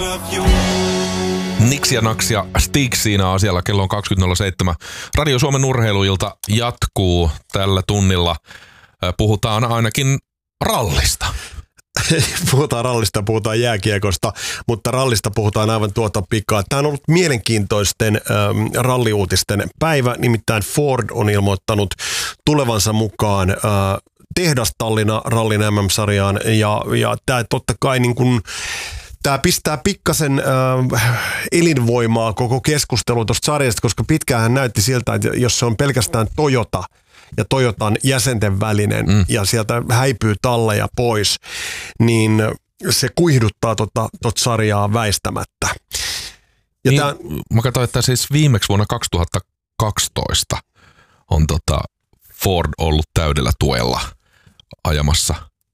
Nix ja Nax ja Stig siinä asialla, kello on 20.07. Radio Suomen urheiluilta jatkuu tällä tunnilla. Puhutaan ainakin rallista. Puhutaan rallista, puhutaan jääkiekosta, mutta rallista puhutaan aivan tuota pikaa. Tämä on ollut mielenkiintoisten ralliuutisten päivä, nimittäin Ford on ilmoittanut tulevansa mukaan tehdastallina rallin MM-sarjaan ja tämä totta kai niin kuin tämä pistää pikkasen elinvoimaa koko keskustelu tuosta sarjasta, koska pitkäänhän näytti siltä, että jos se on pelkästään Toyota ja Toyotan jäsenten välinen ja sieltä häipyy talleja pois, niin se kuihduttaa tota sarjaa väistämättä. Ja niin, mä katsoin, että siis viimeksi vuonna 2012 on Ford ollut täydellä tuella ajamassa